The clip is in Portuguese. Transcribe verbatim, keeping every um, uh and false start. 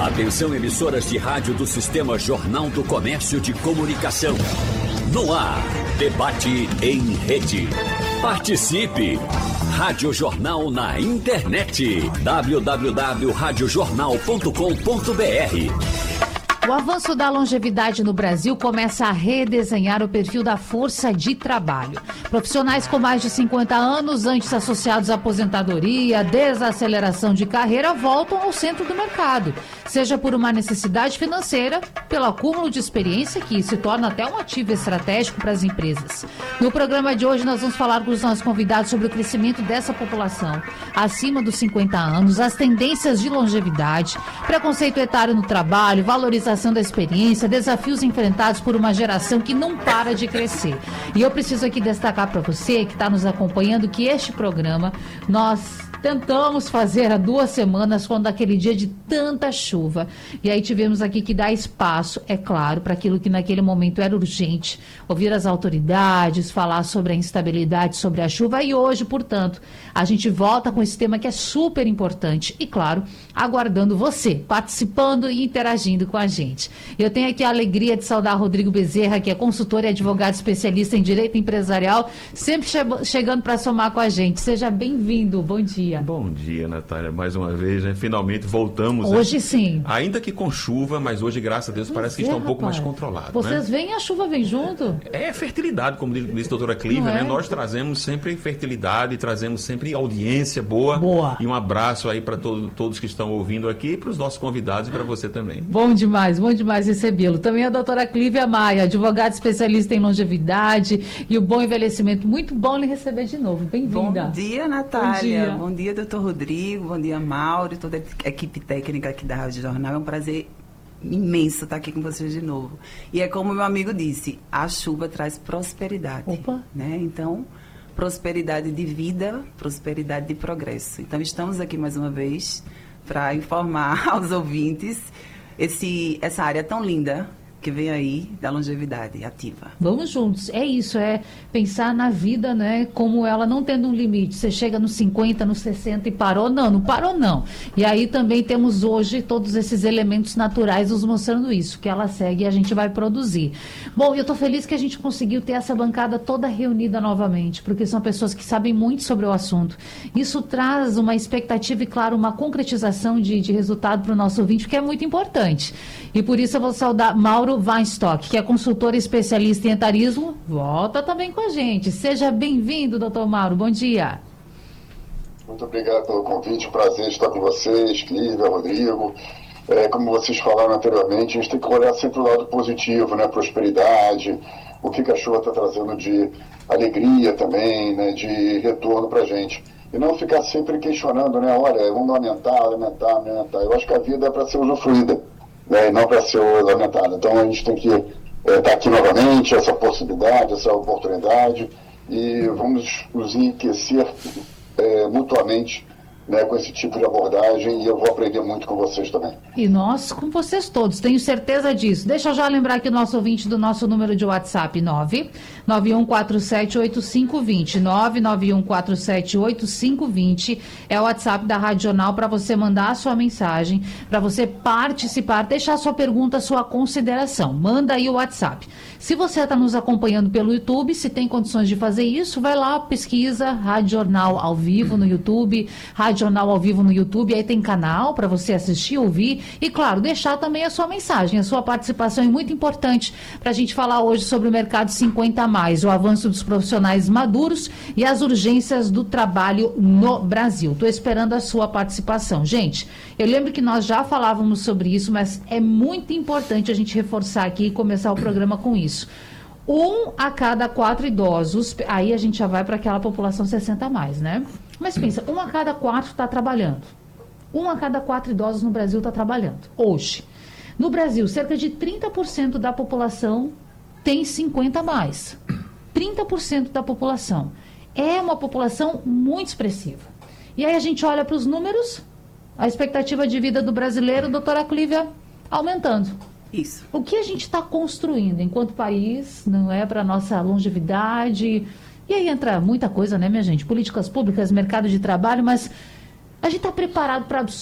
Atenção, emissoras de rádio do Sistema Jornal do Comércio de Comunicação. No ar, debate em rede. Participe! Rádio Jornal na internet. w w w ponto rádio jornal ponto com ponto b r. O avanço da longevidade no Brasil começa a redesenhar o perfil da força de trabalho. Profissionais com mais de cinquenta anos, antes associados à aposentadoria, desaceleração de carreira, voltam ao centro do mercado, seja por uma necessidade financeira, pelo acúmulo de experiência, que se torna até um ativo estratégico para as empresas. No programa de hoje, nós vamos falar com os nossos convidados sobre o crescimento dessa população acima dos cinquenta anos, as tendências de longevidade, preconceito etário no trabalho, valorização da experiência, desafios enfrentados por uma geração que não para de crescer. E eu preciso aqui destacar para você que está nos acompanhando que este programa nós tentamos fazer há duas semanas, quando aquele dia de tanta chuva. E aí tivemos aqui que dar espaço, é claro, para aquilo que naquele momento era urgente. Ouvir as autoridades, falar sobre a instabilidade, sobre a chuva. E hoje, portanto, a gente volta com esse tema que é super importante. E, claro, aguardando você, participando e interagindo com a gente. Eu tenho aqui a alegria de saudar Rodrigo Bezerra, que é consultor e advogado especialista em direito empresarial, sempre che- chegando para somar com a gente. Seja bem-vindo. Bom dia. Bom dia, Natália, mais uma vez, né? Finalmente voltamos. Hoje né? sim. Ainda que com chuva, mas hoje, graças a Deus, Pois parece que é, está um pouco rapaz. mais controlado. Vocês né? veem, a chuva vem junto? É fertilidade, como disse a doutora Clívia, Não né? é? Nós trazemos sempre fertilidade, trazemos sempre audiência boa. Boa. E um abraço aí para todo, todos que estão ouvindo aqui, e para os nossos convidados e para você também. Bom demais, bom demais recebê-lo. Também a doutora Clívia Maia, advogada especialista em longevidade e o bom envelhecimento. Muito bom lhe receber de novo. Bem-vinda. Bom dia, Natália. Bom dia. Bom dia, doutor Rodrigo. Bom dia, Mauro e toda a equipe técnica aqui da Rádio Jornal. É um prazer imenso estar aqui com vocês de novo. E é como meu amigo disse, a chuva traz prosperidade. Opa. Né? Então, prosperidade de vida, prosperidade de progresso. Então, estamos aqui mais uma vez para informar aos ouvintes esse, essa área tão linda que vem aí da longevidade ativa. Vamos juntos. É isso, é pensar na vida, né, como ela não tendo um limite. Você chega nos cinquenta, nos sessenta e parou? Não, não parou não. E aí também temos hoje todos esses elementos naturais nos mostrando isso, que ela segue e a gente vai produzir. Bom, eu estou feliz que a gente conseguiu ter essa bancada toda reunida novamente, porque são pessoas que sabem muito sobre o assunto. Isso traz uma expectativa e, claro, uma concretização de, de resultado para o nosso ouvinte, que é muito importante. E por isso eu vou saudar Mauro Weinstock, que é consultor especialista em etarismo. Volta também com a gente. Seja bem-vindo, doutor Mauro. Bom dia. Muito obrigado pelo convite. Prazer estar com vocês, Clívia, Rodrigo. É, como vocês falaram anteriormente, a gente tem que olhar sempre o lado positivo, né? Prosperidade, o que, que a chuva está trazendo de alegria também, né? De retorno para a gente. E não ficar sempre questionando, né? Olha, vamos aumentar, aumentar, aumentar. Eu acho que a vida é para ser usufruída, né, e não para ser lamentada. Então a gente tem que estar é, tá aqui novamente, essa possibilidade, essa oportunidade, e vamos nos enriquecer é, mutuamente, né, com esse tipo de abordagem, e eu vou aprender muito com vocês também. E nós com vocês todos, tenho certeza disso. Deixa eu já lembrar aqui o nosso ouvinte do nosso número de WhatsApp, nove nove um quatro sete oito cinco dois zero, nove nove um quatro sete oito cinco dois zero, é o WhatsApp da Rádio Jornal para você mandar a sua mensagem, para você participar, deixar a sua pergunta, a sua consideração. Manda aí o WhatsApp. Se você está nos acompanhando pelo YouTube, se tem condições de fazer isso, vai lá, pesquisa Rádio Jornal ao vivo no YouTube, Rádio Jornal ao vivo no YouTube, aí tem canal para você assistir, ouvir e, claro, deixar também a sua mensagem, a sua participação é muito importante para a gente falar hoje sobre o mercado cinquenta a mais, o avanço dos profissionais maduros e as urgências do trabalho no Brasil. Estou esperando a sua participação. Gente, eu lembro que nós já falávamos sobre isso, mas é muito importante a gente reforçar aqui e começar o programa com isso. Um a cada quatro idosos, aí a gente já vai para aquela população sessenta a mais, né? Mas pensa, um a cada quatro está trabalhando. Um a cada quatro idosos no Brasil está trabalhando, hoje. No Brasil, cerca de trinta por cento da população tem cinquenta a mais. trinta por cento da população. É uma população muito expressiva. E aí a gente olha para os números, a expectativa de vida do brasileiro, doutora Clívia, aumentando. Isso. O que a gente está construindo enquanto país, não é, para a nossa longevidade? E aí entra muita coisa, né, minha gente? Políticas públicas, mercado de trabalho, mas a gente está preparado para